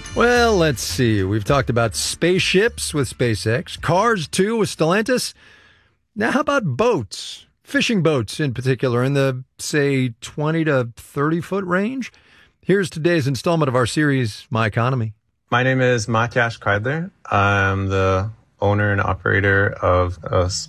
Well, let's see. We've talked about spaceships with SpaceX, cars too with Stellantis. Now, how about boats? Fishing boats in particular, in the, say, 20 to 30-foot range? Here's today's installment of our series, My Economy. My name is Matyas Kreidler. I'm the owner and operator of a